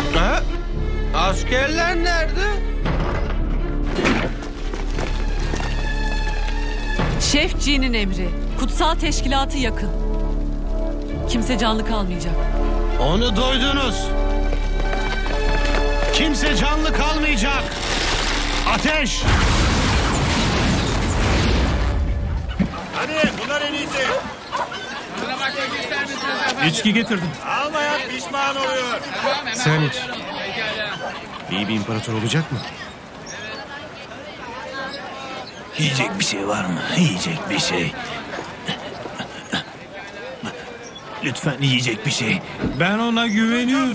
Ha? Askerler nerede? Şef G'nin emri. Kutsal teşkilatı yakın. Kimse canlı kalmayacak. Onu duydunuz. Kimse canlı kalmayacak. Ateş! Hadi bunlar en iyisi. İçki getirdim. Almayan pişman oluyor. Sen iç. İyi bir imparator olacak mı? Yiyecek bir şey var mı? Yiyecek bir şey. Lütfen yiyecek bir şey. Ben ona güveniyorum.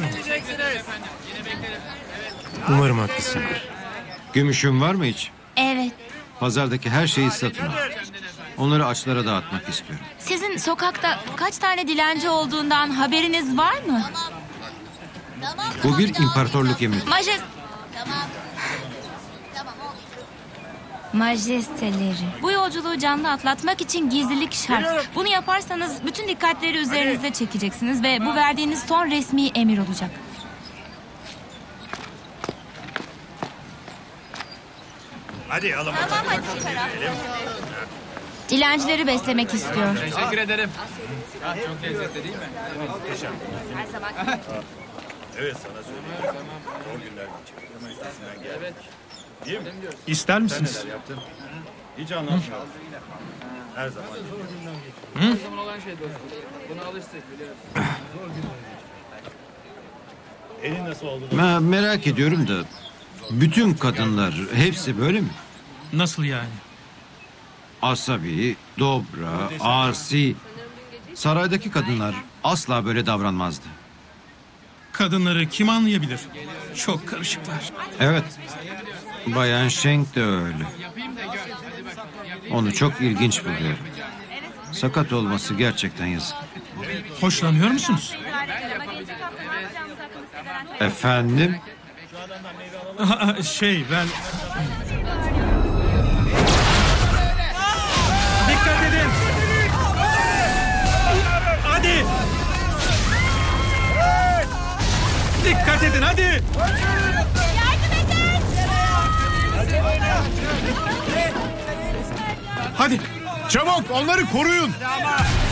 Umarım haklısındır. Gümüşün var mı hiç? Evet. Pazardaki her şeyi satın al. Onları açlara dağıtmak istiyorum. Sizin sokakta kaç tane dilenci olduğundan haberiniz var mı? Bu bir imparatorluk emri. Majesteleri. Bu yolculuğu canlı atlatmak için gizlilik şart. Bunu yaparsanız bütün dikkatleri üzerinize çekeceksiniz ve bu verdiğiniz son resmi emir olacak. Hadi alın. Dilencileri beslemek istiyor. Teşekkür ederim. Çok lezzetli değil mi? Evet sana söyleyeyim. Zor günler geçirdim ama üstesinden geldim. Evet. Değil mi? İster misiniz? Neler yaptın? Hiç anlatmıyorsun. Her zaman. Her zaman olan şey dostum. Buna alıştık biliyoruz. Elin nasıl oldu? Merak ediyorum da bütün kadınlar hepsi böyle mi? Nasıl yani? Asabi, dobra, arsi. Saraydaki kadınlar asla böyle davranmazdı. Kadınları kim anlayabilir? Çok karışıklar. Evet. Bayan Schenk de öyle. Onu çok ilginç buluyorum. Sakat olması gerçekten yazık. Hoşlanıyor musunuz? Efendim? Ben... Dikkat edin! Hadi! Dikkat edin hadi! Hadi! Çabuk onları koruyun.